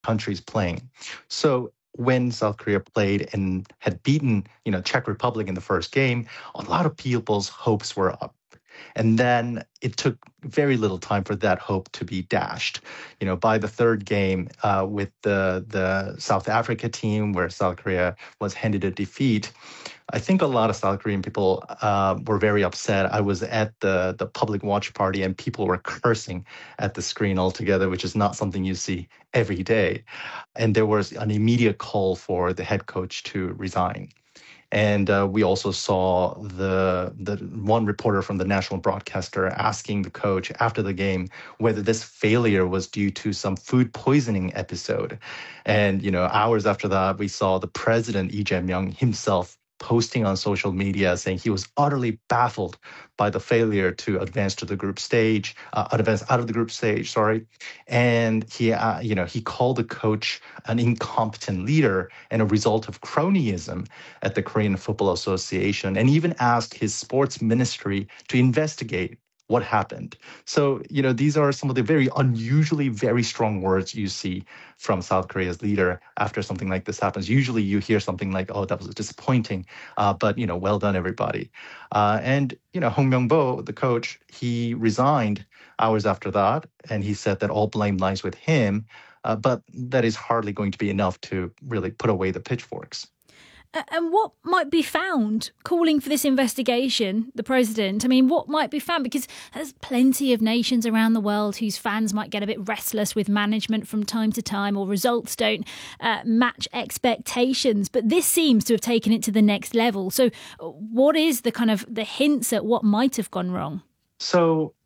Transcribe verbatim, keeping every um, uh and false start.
countries playing. So when South Korea played and had beaten, you know, Czech Republic in the first game, a lot of people's hopes were up. And then it took very little time for that hope to be dashed. You know, by the third game uh, with the the South Africa team, where South Korea was handed a defeat, I think a lot of South Korean people uh, were very upset. I was at the, the public watch party and people were cursing at the screen altogether, which is not something you see every day. And there was an immediate call for the head coach to resign. And uh, we also saw the the one reporter from the national broadcaster asking the coach after the game whether this failure was due to some food poisoning episode. And, you know, hours after that, we saw the president, Lee Jae-myung, himself posting on social media saying he was utterly baffled by the failure to advance to the group stage, uh, advance out of the group stage, sorry. And he, uh, you know, he called the coach an incompetent leader and a result of cronyism at the Korean Football Association, and even asked his sports ministry to investigate what happened. So, you know, these are some of the very unusually very strong words you see from South Korea's leader after something like this happens. Usually you hear something like, oh, that was disappointing, uh, but, you know, well done, everybody. Uh, and, you know, Hong Myung-bo, the coach, he resigned hours after that, and he said that all blame lies with him, uh, but that is hardly going to be enough to really put away the pitchforks. And what might be found calling for this investigation, the president? I mean, what might be found? Because there's plenty of nations around the world whose fans might get a bit restless with management from time to time, or results don't uh, match expectations. But this seems to have taken it to the next level. So what is the kind of the hints at what might have gone wrong? So